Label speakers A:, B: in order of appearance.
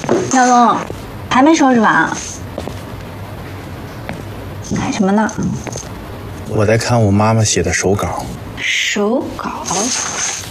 A: 老公，还没收拾完？干什么呢？
B: 我在看我妈妈写的手稿。
A: 手稿？